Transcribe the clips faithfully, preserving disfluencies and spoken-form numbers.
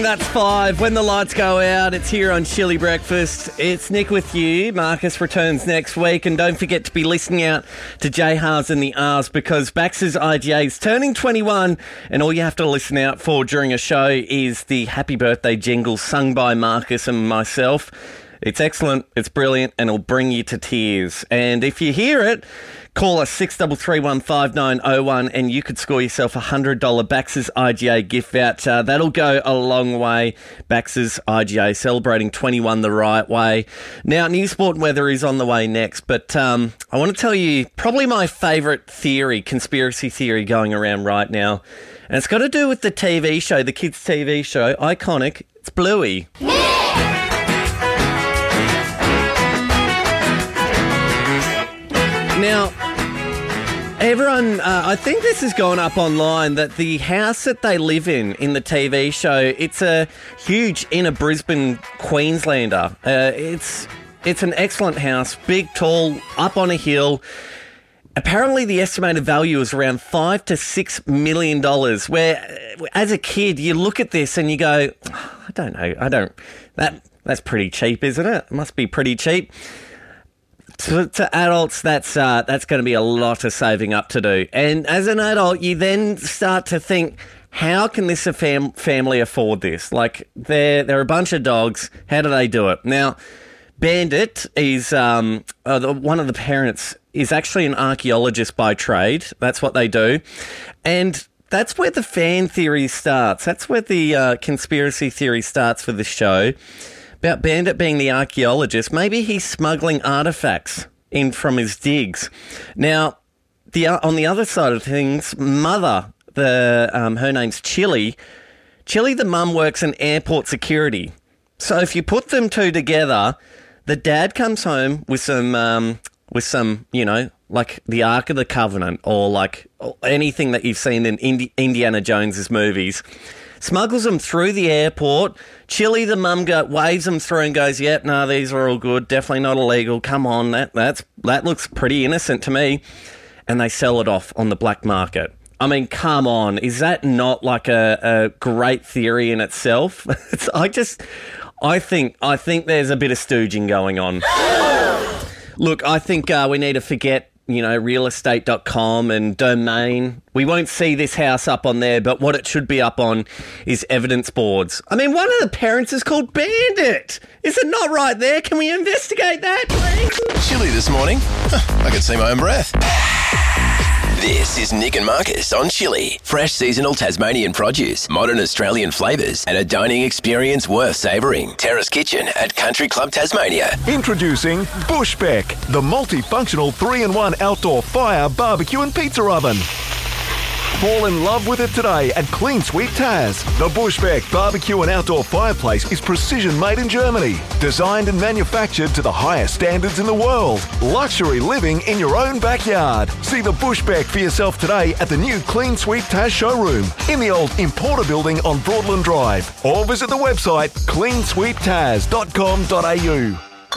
That's five. When the lights go out, it's here on Chili Breakfast. It's Nick with you. Marcus returns next week. And don't forget to be listening out to J Haas and the R's, because Bax's I G A is turning twenty-one, and all you have to listen out for during a show is the happy birthday jingle sung by Marcus and myself. It's excellent, it's brilliant, and it'll bring you to tears. And if you hear it, call us six three three one five nine oh one and you could score yourself a one hundred dollars Bax's I G A gift voucher. That'll go a long way. Bax's I G A celebrating twenty-one the right way. Now, News, Sport and Weather is on the way next, but um, I want to tell you probably my favourite theory, conspiracy theory going around right now. And it's got to do with the T V show, the kids' T V show, iconic. It's Bluey. Now, everyone, uh, I think this has gone up online that the house that they live in, in the T V show, it's a huge inner Brisbane Queenslander. Uh, it's it's an excellent house, big, tall, up on a hill. Apparently the estimated value is around five to six million dollars, where as a kid you look at this and you go, oh, I don't know, I don't, that that's pretty cheap, isn't it? It must be pretty cheap. To, to adults, that's uh, that's going to be a lot of saving up to do. And as an adult, you then start to think, how can this a fam- family afford this? Like, they're, they're a bunch of dogs. How do they do it? Now, Bandit is, um, uh, the, one of the parents is actually an archaeologist by trade. That's what they do. And that's where the fan theory starts. That's where the uh, conspiracy theory starts for the show. About Bandit being the archaeologist, maybe he's smuggling artefacts in from his digs. Now, the on the other side of things, Mother, the um, her name's Chili. Chili, the mum, works in airport security. So if you put them two together, the dad comes home with some, um, with some, you know, like the Ark of the Covenant, or like anything that you've seen in Indi- Indiana Jones's movies. Smuggles them through the airport. Chili, the mum, go, waves them through and goes, yep, no, these are all good. Definitely not illegal. Come on, that that's that looks pretty innocent to me. And they sell it off on the black market. I mean, come on. Is that not like a, a great theory in itself? It's, I just, I think, I think there's a bit of stooging going on. Look, I think uh, we need to forget, you know, real estate dot com and Domain. We won't see this house up on there, but what it should be up on is evidence boards. I mean, one of the parents is called Bandit. Is it not right there? Can we investigate that, please? Chilly this morning. Huh, I can see my own breath. This is Nick and Marcus on Chili. Fresh seasonal Tasmanian produce, modern Australian flavours, and a dining experience worth savouring. Terrace Kitchen at Country Club Tasmania. Introducing Bushbeck, the multifunctional three in one outdoor fire, barbecue and pizza oven. Fall in love with it today at Clean Sweep Taz. The Bushbeck barbecue and outdoor fireplace is precision made in Germany. Designed and manufactured to the highest standards in the world. Luxury living in your own backyard. See the Bushbeck for yourself today at the new Clean Sweep Taz showroom in the old Importer building on Broadland Drive. Or visit the website clean sweep taz dot com dot a u.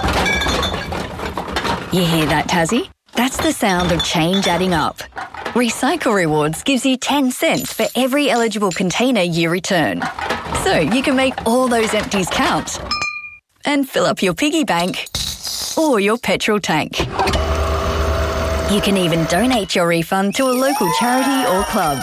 You hear that, Tassie? That's the sound of change adding up. Recycle Rewards gives you ten cents for every eligible container you return. So you can make all those empties count and fill up your piggy bank or your petrol tank. You can even donate your refund to a local charity or club.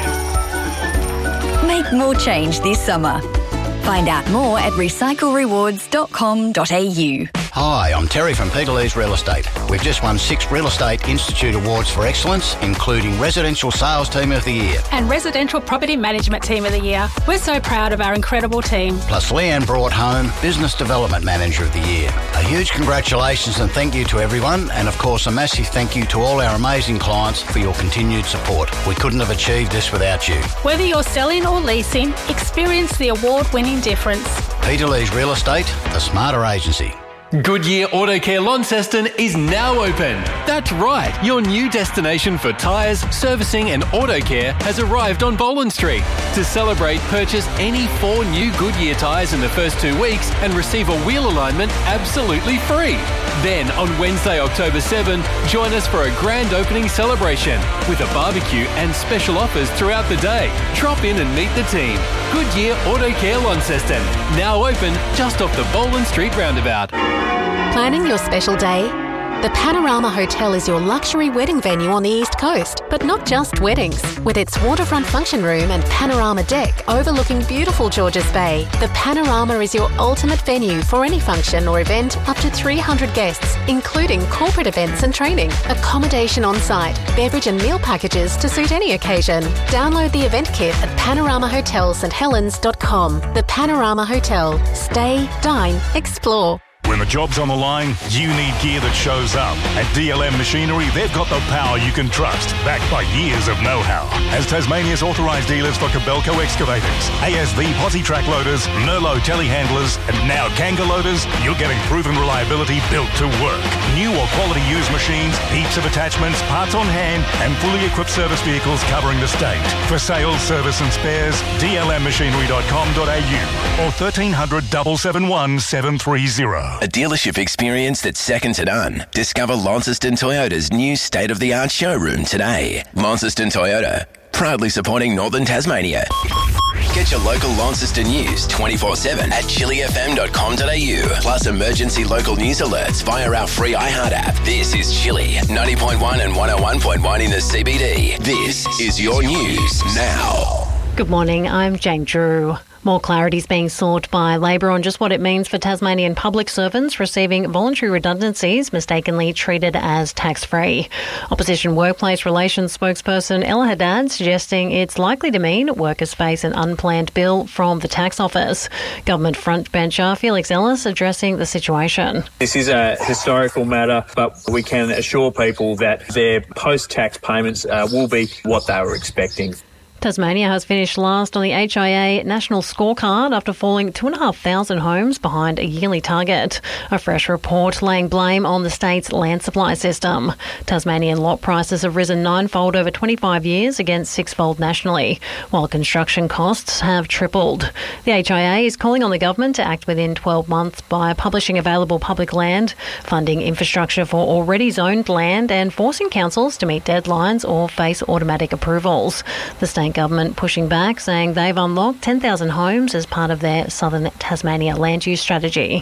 Make more change this summer. Find out more at recycle rewards dot com dot a u. Hi, I'm Terry from Peter Lee's Real Estate. We've just won six Real Estate Institute Awards for excellence, including Residential Sales Team of the Year and Residential Property Management Team of the Year. We're so proud of our incredible team. Plus Leanne brought home Business Development Manager of the Year. A huge congratulations and thank you to everyone, and of course a massive thank you to all our amazing clients for your continued support. We couldn't have achieved this without you. Whether you're selling or leasing, experience the award-winning difference. Peter Lee's Real Estate, the smarter agency. Goodyear Auto Care Launceston is now open. That's right, your new destination for tyres, servicing and auto care has arrived on Boland Street. To celebrate, purchase any four new Goodyear tyres in the first two weeks and receive a wheel alignment absolutely free. Then, on Wednesday, October seventh, join us for a grand opening celebration with a barbecue and special offers throughout the day. Drop in and meet the team. Goodyear Auto Care Launceston, now open just off the Boland Street roundabout. Planning your special day? The Panorama Hotel is your luxury wedding venue on the East Coast, but not just weddings. With its waterfront function room and panorama deck overlooking beautiful Georges Bay, the Panorama is your ultimate venue for any function or event up to three hundred guests, including corporate events and training. Accommodation on site, beverage and meal packages to suit any occasion. Download the event kit at panorama hotel st helens dot com. The Panorama Hotel. Stay, dine, explore. When the job's on the line, you need gear that shows up. At D L M Machinery, they've got the power you can trust, backed by years of know-how. As Tasmania's authorised dealers for Kobelco excavators, A S V posi track loaders, Merlot telehandlers, and now Kanga loaders, you're getting proven reliability built to work. New or quality used machines, heaps of attachments, parts on hand, and fully equipped service vehicles covering the state. For sales, service and spares, d l m machinery dot com dot a u or thirteen hundred, seven seven one, seven three zero. A dealership experience that's second to none. Discover Launceston Toyota's new state-of-the-art showroom today. Launceston Toyota, proudly supporting Northern Tasmania. Get your local Launceston news twenty-four seven at chili f m dot com dot a u. Plus emergency local news alerts via our free iHeart app. This is Chili, ninety point one and one oh one point one in the C B D. This is your news now. Good morning, I'm Jane Drew. More clarity is being sought by Labor on just what it means for Tasmanian public servants receiving voluntary redundancies mistakenly treated as tax-free. Opposition Workplace Relations spokesperson Ella Haddad suggesting it's likely to mean workers face an unplanned bill from the tax office. Government frontbencher Felix Ellis addressing the situation. This is a historical matter, but we can assure people that their post-tax payments uh, will be what they were expecting. Tasmania has finished last on the H I A National Scorecard after falling two thousand five hundred homes behind a yearly target. A fresh report laying blame on the state's land supply system. Tasmanian lot prices have risen ninefold over twenty-five years against sixfold nationally, while construction costs have tripled. The H I A is calling on the government to act within twelve months by publishing available public land, funding infrastructure for already zoned land and forcing councils to meet deadlines or face automatic approvals. The state government pushing back, saying they've unlocked ten thousand homes as part of their Southern Tasmania land use strategy.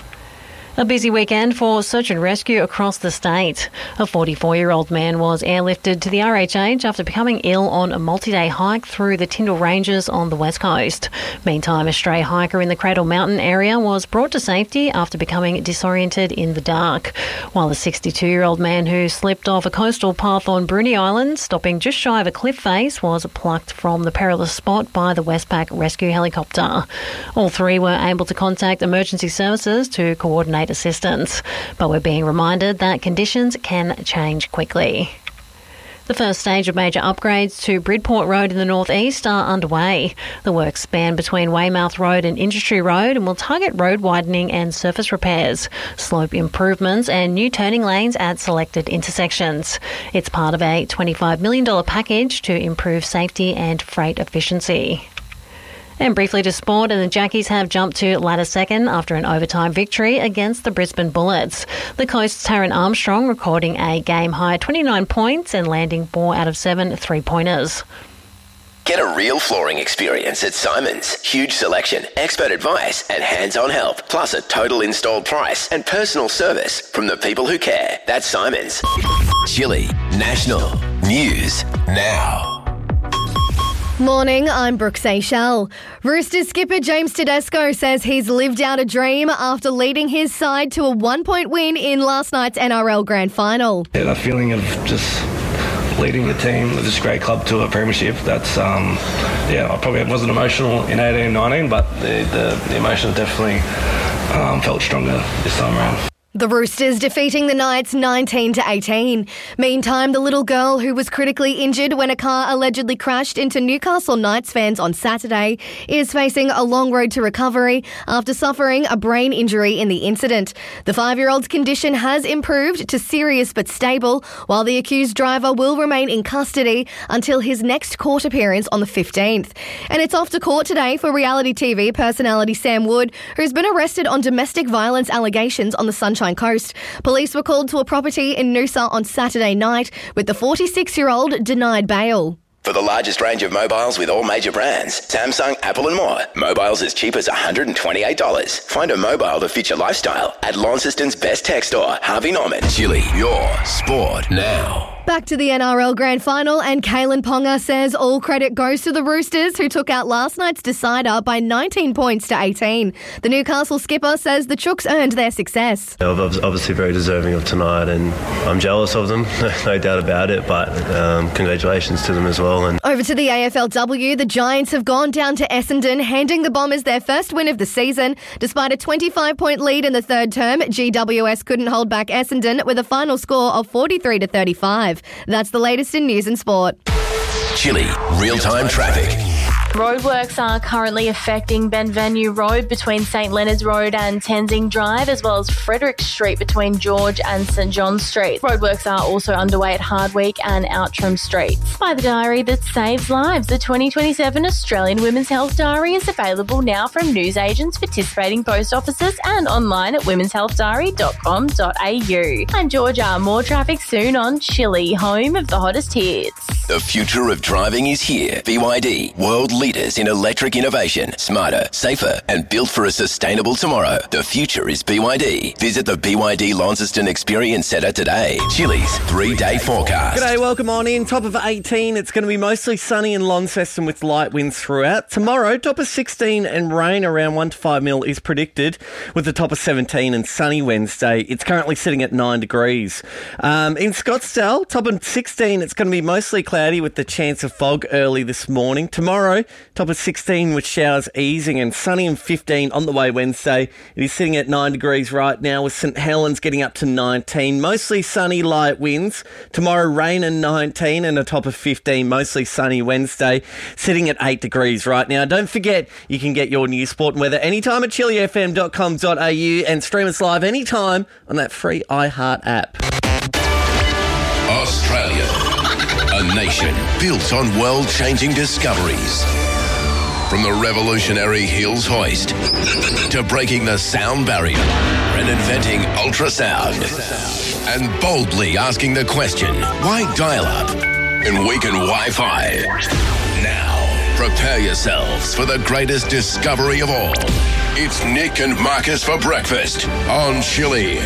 A busy weekend for search and rescue across the state. A forty-four-year-old man was airlifted to the R H H after becoming ill on a multi-day hike through the Tyndall Ranges on the west coast. Meantime, a stray hiker in the Cradle Mountain area was brought to safety after becoming disoriented in the dark, while a sixty-two-year-old man who slipped off a coastal path on Bruny Island, stopping just shy of a cliff face, was plucked from the perilous spot by the Westpac rescue helicopter. All three were able to contact emergency services to coordinate assistance, but we're being reminded that conditions can change quickly. The first stage of major upgrades to Bridport Road in the northeast are underway. The works span between Weymouth Road and Industry Road and will target road widening and surface repairs, slope improvements and new turning lanes at selected intersections. It's part of a twenty-five million dollars package to improve safety and freight efficiency. And briefly to sport, and the Jackies have jumped to ladder second after an overtime victory against the Brisbane Bullets. The Coast's Taryn Armstrong recording a game-high twenty-nine points and landing four out of seven three-pointers. Get a real flooring experience at Simon's. Huge selection, expert advice and hands-on help, plus a total installed price and personal service from the people who care. That's Simon's. Chili National News Now. Morning, I'm Brooke Seychelles. Roosters skipper James Tedesco says he's lived out a dream after leading his side to a one-point win in last night's N R L Grand Final. Yeah, that feeling of just leading the team with this great club to a premiership, that's, um, yeah, I probably wasn't emotional in eighteen nineteen, but the, the, the emotions definitely um, felt stronger this time around. The Roosters defeating the Knights nineteen to eighteen. Meantime, the little girl who was critically injured when a car allegedly crashed into Newcastle Knights fans on Saturday is facing a long road to recovery after suffering a brain injury in the incident. The five-year-old's condition has improved to serious but stable, while the accused driver will remain in custody until his next court appearance on the fifteenth. And it's off to court today for reality T V personality Sam Wood, who's been arrested on domestic violence allegations on the Sunshine Coast. Police were called to a property in Noosa on Saturday night, with the forty-six-year-old denied bail. For the largest range of mobiles with all major brands, Samsung, Apple and more, mobiles as cheap as one hundred twenty-eight dollars. Find a mobile that fits your lifestyle at Launceston's best tech store, Harvey Norman. Chili, your sport now. Back to the N R L Grand Final, and Kalen Ponga says all credit goes to the Roosters, who took out last night's decider by nineteen points to eighteen. The Newcastle skipper says the Chooks earned their success. They're obviously very deserving of tonight, and I'm jealous of them, no doubt about it, but um, congratulations to them as well. And over to the A F L W, the Giants have gone down to Essendon, handing the Bombers their first win of the season. Despite a twenty-five point lead in the third term, G W S couldn't hold back Essendon with a final score of forty-three to thirty-five. That's the latest in news and sport. Chili, real-time traffic. Roadworks are currently affecting Benvenue Road between St Leonard's Road and Tenzing Drive, as well as Frederick Street between George and St John Street. Roadworks are also underway at Hardweek and Outram Streets. By the diary that saves lives, the twenty twenty-seven Australian Women's Health Diary is available now from newsagents, participating post offices and online at womens health diary dot com dot a u. I'm Georgia. More traffic soon on Chili, home of the hottest hits. The future of driving is here. B Y D, world leaders in electric innovation, smarter, safer, and built for a sustainable tomorrow. The future is B Y D. Visit the B Y D Launceston Experience Centre today. Chili's three-day forecast. G'day, welcome on in. Top of eighteen. It's going to be mostly sunny in Launceston with light winds throughout. Tomorrow, top of sixteen and rain around one to five mil is predicted, with the top of seventeen and sunny Wednesday. It's currently sitting at nine degrees. Um, in Scottsdale, top of sixteen, it's going to be mostly cloudy with the chance of fog early this morning. Tomorrow, top of sixteen with showers easing, and sunny and fifteen on the way Wednesday. It is sitting at nine degrees right now, with St Helens getting up to nineteen. Mostly sunny, light winds. Tomorrow, rain and nineteen, and a top of fifteen. Mostly sunny Wednesday, sitting at eight degrees right now. Don't forget, you can get your news, sport and weather anytime at chili f m dot com dot a u and stream us live anytime on that free iHeart app. Australia, a nation built on world-changing discoveries. From the revolutionary Hills hoist to breaking the sound barrier and inventing ultrasound, and boldly asking the question, why dial-up and weaken Wi-Fi? Now, prepare yourselves for the greatest discovery of all. It's Nick and Marcus for breakfast on Chili.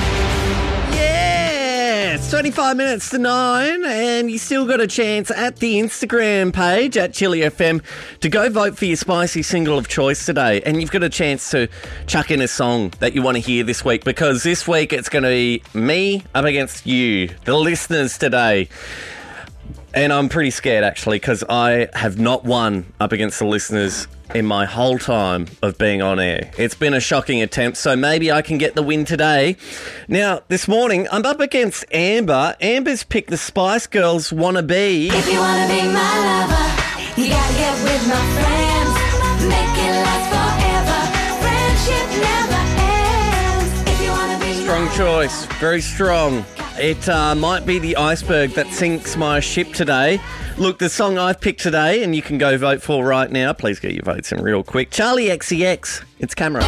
It's twenty-five minutes to nine, and you still got a chance at the Instagram page at Chili F M to go vote for your spicy single of choice today. And you've got a chance to chuck in a song that you want to hear this week, because this week it's going to be me up against you, the listeners today. And I'm pretty scared, actually, because I have not won up against the listeners in my whole time of being on air. It's been a shocking attempt, so maybe I can get the win today. Now, this morning, I'm up against Amber. Amber's picked the Spice Girls Wanna Be. If you wanna be my lover, you gotta get with my friends. Make it last forever. Friendship never ends. If you wanna be Strong choice. Very strong. It uh, might be the iceberg that sinks my ship today. Look, the song I've picked today, and you can go vote for right now. Please get your votes in real quick. Charlie X C X. It's Camera.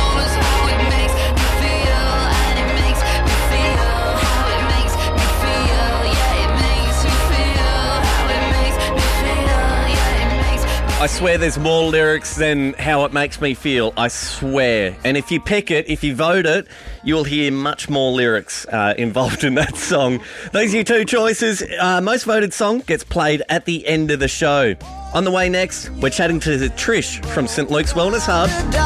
I swear there's more lyrics than how it makes me feel. I swear. And if you pick it, if you vote it, you'll hear much more lyrics uh, involved in that song. Those are your two choices. Uh, most voted song gets played at the end of the show. On the way next, we're chatting to Trish from St Luke's Wellness Hub.